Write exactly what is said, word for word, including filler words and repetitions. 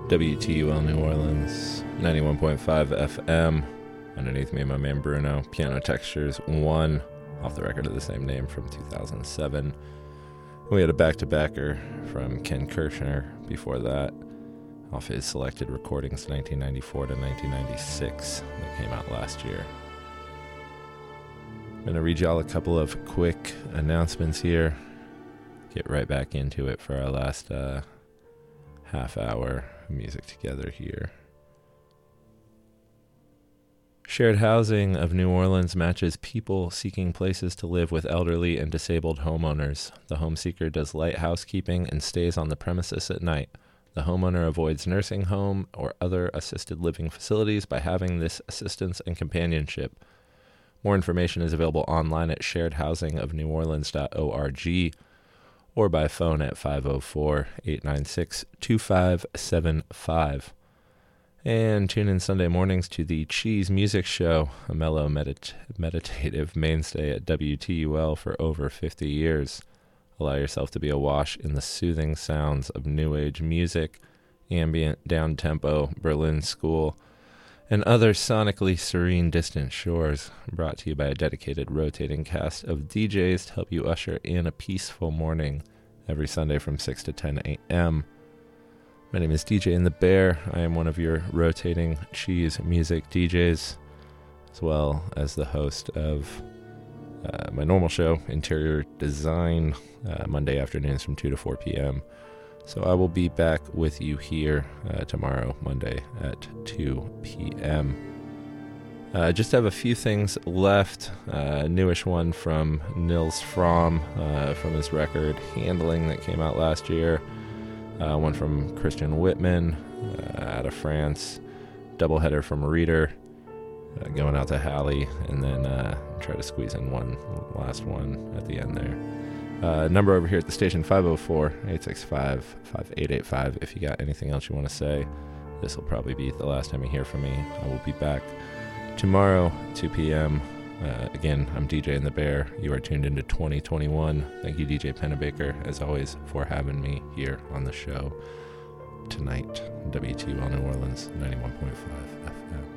W T U L New Orleans, ninety-one point five F M. Underneath me, my man Bruno. Piano Textures one, off the record of the same name from two thousand seven. We had a back-to-backer from Ken Kirshner before that, off his selected recordings nineteen ninety-four to nineteen ninety-six that came out last year. I'm going to read y'all a couple of quick announcements here. Get right back into it for our last uh, half hour of music together here. Shared Housing of New Orleans matches people seeking places to live with elderly and disabled homeowners. The home seeker does light housekeeping and stays on the premises at night. The homeowner avoids nursing home or other assisted living facilities by having this assistance and companionship. More information is available online at shared housing of new orleans dot org or by phone at five oh four, eight nine six, two five seven five. And tune in Sunday mornings to the Cheese Music Show, a mellow medit- meditative mainstay at W T U L for over fifty years. Allow yourself to be awash in the soothing sounds of new age music, ambient, down-tempo, Berlin school, and other sonically serene distant shores, brought to you by a dedicated rotating cast of D Js to help you usher in a peaceful morning every Sunday from six to ten a.m. My name is D J in the Bear. I am one of your rotating cheese music D Js, as well as the host of uh, my normal show, Interior Design, uh, Monday afternoons from two to four p.m. So I will be back with you here uh, tomorrow, Monday at two p.m. I uh, just have a few things left. Uh, a newish one from Nils Fromm uh, from his record Handling that came out last year. Uh, one from Christian Whitman uh, out of France. Doubleheader from Reader uh, going out to Hallie. And then uh, try to squeeze in one last one at the end there. Uh, number over here at the station, five oh four, eight six five, five eight eight five. If you got anything else you want to say, this will probably be the last time you hear from me. I will be back tomorrow, two p.m. Uh, again, I'm D J in the Bear. You are tuned into twenty twenty-one. Thank you, D J Pennebaker, as always, for having me here on the show tonight. W T U L New Orleans, ninety-one point five F M.